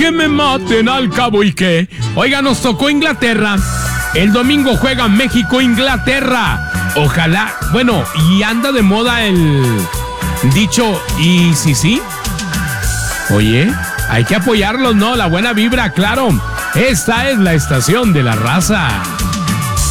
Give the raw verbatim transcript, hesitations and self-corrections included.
que me maten al cabo y qué. Oiga, nos tocó Inglaterra. El domingo juega México-Inglaterra. Ojalá, bueno, y anda de moda el dicho, ¿y sí, sí? Oye, hay que apoyarlos, ¿no? La buena vibra, claro. Esta es la estación de la raza.